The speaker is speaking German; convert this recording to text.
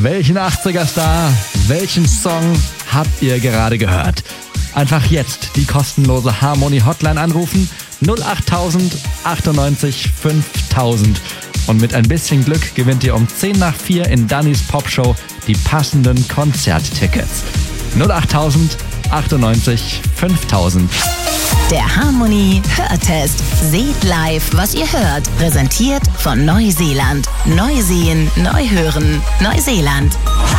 Welchen 80er-Star, welchen Song habt ihr gerade gehört? Einfach jetzt die kostenlose Harmony Hotline anrufen, 08000 98 5000. Und mit ein bisschen Glück gewinnt ihr um 10 nach 4 in Dannys Popshow die passenden Konzerttickets. 08000 98 5000. Der Harmony Hörtest. Seht live, was ihr hört. Präsentiert von Neuseeland. Neu sehen, neu hören. Neuseeland.